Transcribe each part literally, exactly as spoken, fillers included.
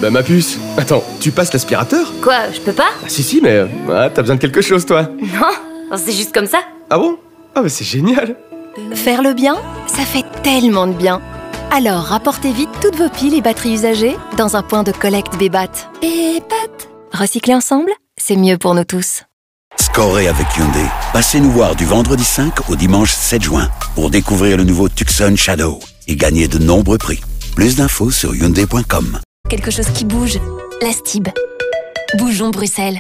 Bah ma puce, attends, tu passes l'aspirateur? Quoi, je peux pas? Ah si si, mais ah, t'as besoin de quelque chose toi. Non, c'est juste comme ça. Ah bon? Ah bah c'est génial. Faire le bien, ça fait tellement de bien. Alors rapportez vite toutes vos piles et batteries usagées dans un point de collecte Bébat. Bébat. Recycler ensemble, c'est mieux pour nous tous. Scorez avec Hyundai. Passez nous voir du vendredi cinq au dimanche sept juin pour découvrir le nouveau Tucson Shadow et gagner de nombreux prix. Plus d'infos sur hyundai point com. Quelque chose qui bouge. La Stib. Bougeons Bruxelles.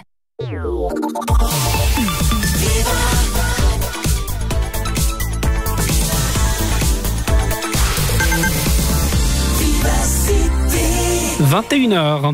vingt et une heures.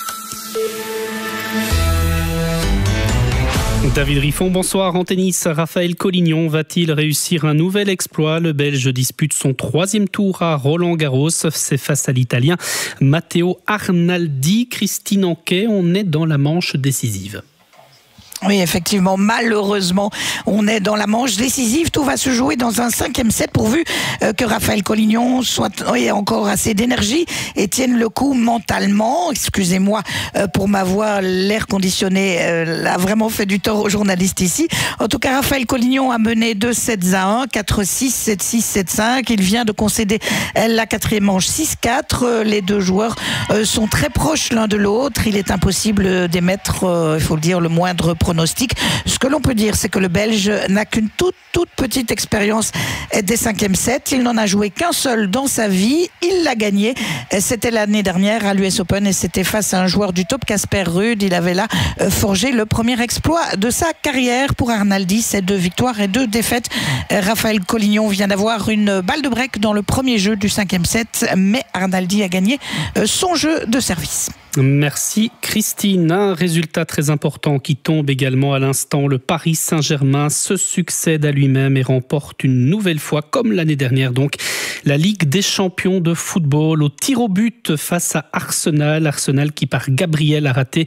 David Riffon, bonsoir. En tennis, Raphaël Collignon va-t-il réussir un nouvel exploit? Le Belge dispute son troisième tour à Roland-Garros. C'est face à l'Italien Matteo Arnaldi. Christine Anquet, on est dans la manche décisive. Oui, effectivement, malheureusement, on est dans la manche décisive. Tout va se jouer dans un cinquième set pourvu euh, que Raphaël Collignon soit ait encore assez d'énergie et tienne le coup mentalement. Excusez-moi euh, pour ma voix, l'air conditionné euh, a vraiment fait du tort aux journalistes ici. En tout cas, Raphaël Collignon a mené deux sets à un, quatre six, sept six, sept cinq. Il vient de concéder euh, la quatrième manche six quatre. Euh, les deux joueurs euh, sont très proches l'un de l'autre. Il est impossible d'émettre, euh, il faut le dire, le moindre pronostic. Ce que l'on peut dire, c'est que le Belge n'a qu'une toute, toute petite expérience des cinquièmes sets. Il n'en a joué qu'un seul dans sa vie. Il l'a gagné. C'était l'année dernière à l'U S Open et c'était face à un joueur du top, Casper Ruud. Il avait là forgé le premier exploit de sa carrière pour Arnaldi. C'est deux victoires et deux défaites. Raphaël Collignon vient d'avoir une balle de break dans le premier jeu du cinquième set, mais Arnaldi a gagné son jeu de service. Merci Christine. Un résultat très important qui tombe également à l'instant. Le Paris Saint-Germain se succède à lui-même et remporte une nouvelle fois, comme l'année dernière donc, la Ligue des champions de football au tir au but face à Arsenal. Arsenal qui par Gabriel a raté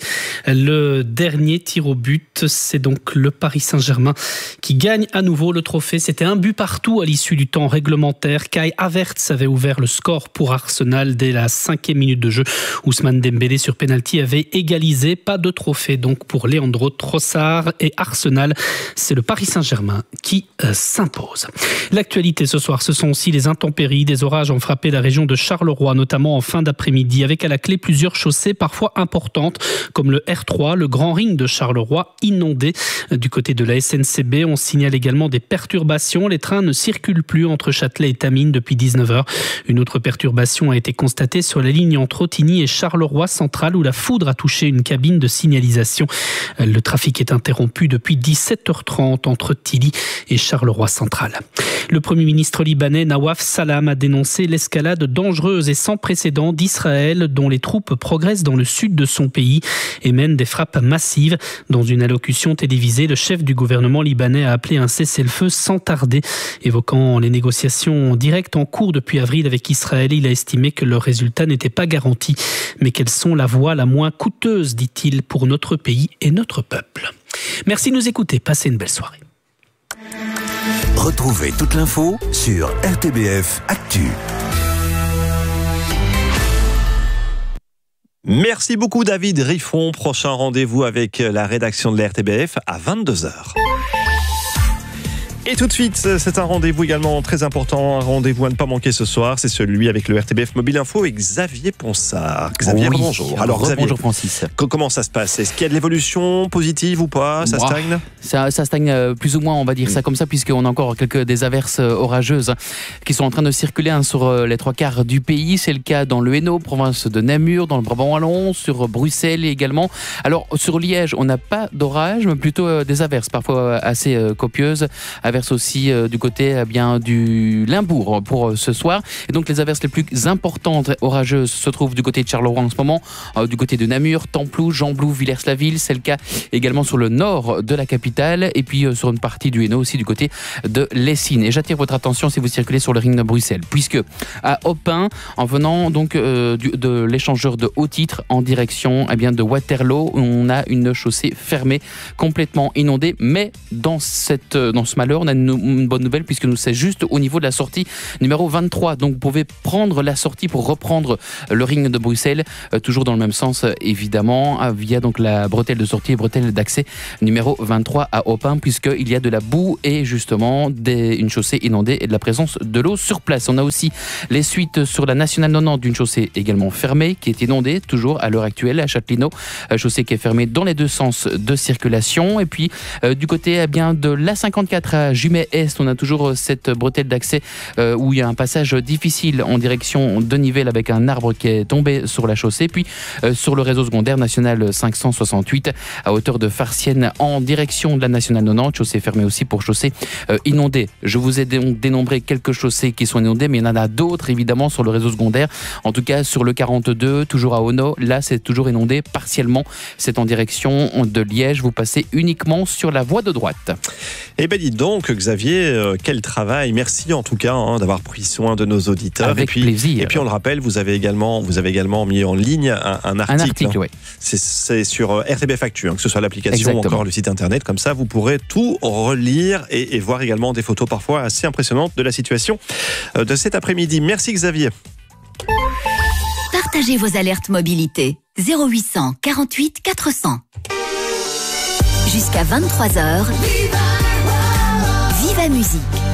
le dernier tir au but. C'est donc le Paris Saint-Germain qui gagne à nouveau le trophée. C'était un but partout à l'issue du temps réglementaire. Kai Havertz avait ouvert le score pour Arsenal dès la cinquième minute de jeu. Ousmane Dembélé sur pénalty avait égalisé. Pas de trophée donc pour Leandro Trossard et Arsenal. C'est le Paris Saint-Germain qui euh, s'impose. L'actualité ce soir, ce sont aussi les intempéries. Des orages ont frappé la région de Charleroi, notamment en fin d'après-midi, avec à la clé plusieurs chaussées parfois importantes, comme le R trois, le Grand Ring de Charleroi, inondé. Du côté de la S N C B, on signale également des perturbations. Les trains ne circulent plus entre Châtelet et Tamines depuis dix-neuf heures. Une autre perturbation a été constatée sur la ligne entre Ottigny et Charleroi Central, où la foudre a touché une cabine de signalisation. Le trafic est interrompu depuis dix-sept heures trente entre Tilly et Charleroi Central. Le Premier ministre libanais Nawaf Salam a dénoncé l'escalade dangereuse et sans précédent d'Israël, dont les troupes progressent dans le sud de son pays et mènent des frappes massives. Dans une allocution télévisée, le chef du gouvernement libanais a appelé un cessez-le-feu sans tarder. Évoquant les négociations directes en cours depuis avril avec Israël, il a estimé que leurs résultats n'étaient pas garantis, mais qu'elles sont la voie la moins coûteuse, dit-il, pour notre pays et notre peuple. Merci de nous écouter. Passez une belle soirée. Retrouvez toute l'info sur R T B F Actu. Merci beaucoup David Riffon. Prochain rendez-vous avec la rédaction de la R T B F à vingt-deux heures. Et tout de suite, c'est un rendez-vous également très important, un rendez-vous à ne pas manquer ce soir, c'est celui avec le R T B F Mobile Info et Xavier Ponsard. Xavier, oui. bonjour. Alors, Xavier, bonjour Francis. Comment ça se passe? Est-ce qu'il y a de l'évolution positive ou pas? Ça Moi, stagne ça, ça stagne plus ou moins, on va dire mmh. ça comme ça, puisqu'on a encore quelques des averses orageuses qui sont en train de circuler hein, sur les trois quarts du pays. C'est le cas dans le Hainaut, province de Namur, dans le Brabant wallon, sur Bruxelles également. Alors, sur Liège, on n'a pas d'orage, mais plutôt des averses, parfois assez copieuses. Averses aussi euh, du côté eh bien, du Limbourg pour euh, ce soir. Et donc les averses les plus importantes orageuses se trouvent du côté de Charleroi en ce moment, euh, du côté de Namur, Templou, Gembloux, Villers-la-Ville. C'est le cas également sur le nord de la capitale et puis euh, sur une partie du Hainaut aussi du côté de Lessines. Et j'attire votre attention si vous circulez sur le ring de Bruxelles, puisque à Opin, en venant donc euh, du, de l'échangeur de haut titre en direction eh bien, de Waterloo, on a une chaussée fermée, complètement inondée. Mais dans, cette, dans ce malheur, on a une, une bonne nouvelle puisque nous c'est juste au niveau de la sortie numéro vingt-trois. Donc vous pouvez prendre la sortie pour reprendre le ring de Bruxelles, euh, toujours dans le même sens évidemment, euh, via donc la bretelle de sortie et bretelle d'accès numéro vingt-trois à Opin, puisqu'il y a de la boue et justement des, une chaussée inondée et de la présence de l'eau sur place. On a aussi les suites sur la nationale quatre-vingt-dix d'une chaussée également fermée qui est inondée toujours à l'heure actuelle à Châtelineau, euh, chaussée qui est fermée dans les deux sens de circulation. Et puis euh, du côté eh bien, de l'A cinquante-quatre à Jumet-Est, on a toujours cette bretelle d'accès euh, où il y a un passage difficile en direction de Nivelles avec un arbre qui est tombé sur la chaussée. Puis euh, sur le réseau secondaire national cinq cent soixante-huit à hauteur de Farciennes en direction de la nationale quatre-vingt-dix, chaussée fermée aussi pour chaussée euh, inondée. Je vous ai donc dénombré quelques chaussées qui sont inondées, mais il y en a d'autres évidemment sur le réseau secondaire. En tout cas sur le quarante-deux, toujours à Ono, là c'est toujours inondé partiellement. C'est en direction de Liège. Vous passez uniquement sur la voie de droite. Eh bien, dis donc, Xavier, euh, quel travail. Merci en tout cas hein, d'avoir pris soin de nos auditeurs. Avec et puis, plaisir. Et puis, on le rappelle, vous avez également, vous avez également mis en ligne un, un article. Un article, hein. oui. C'est, c'est sur euh, R T B F Actu, hein, que ce soit l'application Exactement. ou encore le site internet. Comme ça, vous pourrez tout relire et, et voir également des photos parfois assez impressionnantes de la situation euh, de cet après-midi. Merci, Xavier. Partagez vos alertes mobilité. zéro huit cent quarante-huit quatre cents. Jusqu'à vingt-trois heures. Viva Musique.